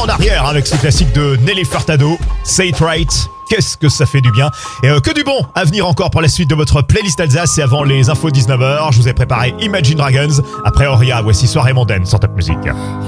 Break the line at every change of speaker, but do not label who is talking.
en arrière avec ce classique de Nelly Furtado, Say It Right. Qu'est-ce que ça fait du bien. Et que du bon à venir encore pour la suite de votre playlist Alsace. Et avant les infos 19h, je vous ai préparé Imagine Dragons. Après Auria, voici Soirée mondaine sur Top Music.